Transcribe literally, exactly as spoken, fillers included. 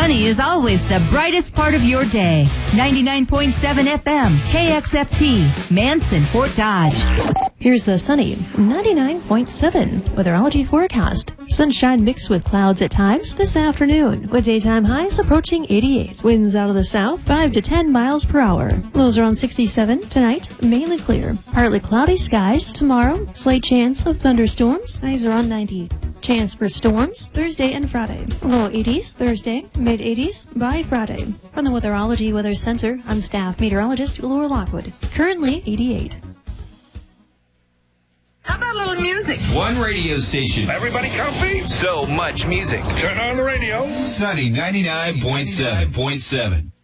Sunny is always the brightest part of your day. ninety-nine point seven F M, K X F T, Manson, Fort Dodge. Here's the sunny ninety-nine point seven weatherology forecast. Sunshine mixed with clouds at times this afternoon, with daytime highs approaching eighty-eight. Winds out of the south, five to ten miles per hour. Lows around sixty-seven. Tonight, mainly clear. Partly cloudy skies. Tomorrow, slight chance of thunderstorms. Highs around ninety. Chance for storms Thursday and Friday. Low eighties Thursday, mid eighties by Friday. From the Weatherology Weather Center, I'm staff meteorologist Laura Lockwood. Currently eighty-eight. How about a little music? One radio station. Everybody comfy? So much music. Turn on the radio. Sunny ninety-nine point seven.